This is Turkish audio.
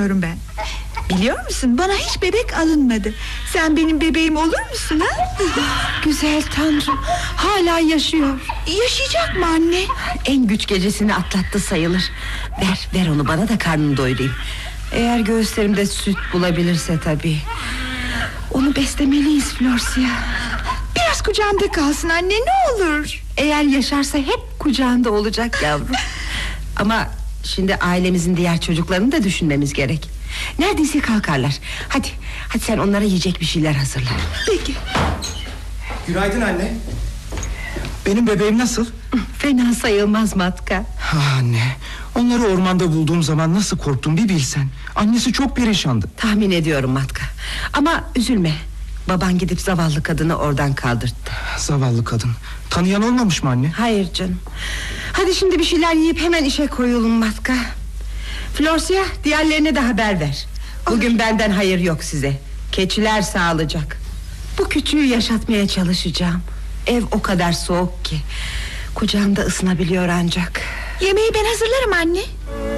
istemiyorum ben. Biliyor musun, bana hiç bebek alınmadı. Sen benim bebeğim olur musun ha? Güzel Tanrım, hala yaşıyor. Yaşayacak mı anne? En güç gecesini atlattı sayılır. Ver onu bana da karnını doyurayım. Eğer göğüslerimde süt bulabilirse tabii. Onu beslemeliyiz Florsia. Biraz kucağımda kalsın anne, ne olur. Eğer yaşarsa hep kucağında olacak yavrum. Ama şimdi ailemizin diğer çocuklarını da düşünmemiz gerek. Neredeyse kalkarlar. Hadi sen onlara yiyecek bir şeyler hazırla. Peki. Günaydın anne. Benim bebeğim nasıl? Fena sayılmaz Matka. Anne, onları ormanda bulduğum zaman nasıl korktum bir bilsen. Annesi çok perişandı. Tahmin ediyorum Matka. Ama üzülme, baban gidip zavallı kadını oradan kaldırttı. Zavallı kadın. Tanıyan olmamış mı anne? Hayır canım. Hadi şimdi bir şeyler yiyip hemen işe koyulun Matka. Florsia, diğerlerine de haber ver. Bugün benden hayır yok size. Keçiler sağlayacak. Bu küçüğü yaşatmaya çalışacağım. Ev o kadar soğuk ki kucağımda ısınabiliyor ancak. Yemeği ben hazırlarım anne.